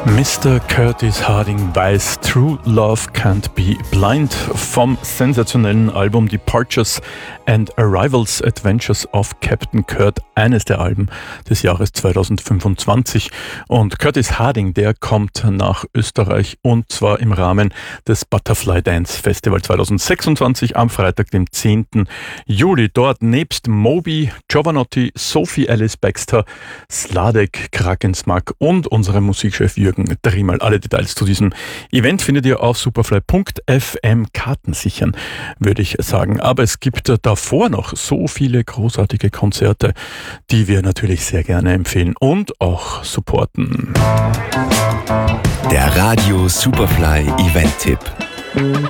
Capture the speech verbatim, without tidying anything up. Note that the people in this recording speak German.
Mister Curtis Harding weiß, True Love Can't Be Blind vom sensationellen Album Departures and Arrivals Adventures of Captain Kurt, eines der Alben des Jahres zweitausendfünfundzwanzig. Und Curtis Harding, der kommt nach Österreich und zwar im Rahmen des Butterfly Dance Festival zweitausendsechsundzwanzig am Freitag, dem zehnten Juli. Dort nebst Moby, Jovanotti, Sophie Alice Baxter, Sladek, Krakensmack und unserem Musikchef Jürgen Driemal. Alle Details zu diesem Event findet ihr auf superfly punkt f m. Karten sichern, würde ich sagen. Aber es gibt davor noch so viele großartige Konzerte, die wir natürlich sehr gerne empfehlen und auch supporten. Der Radio Superfly Event-Tipp.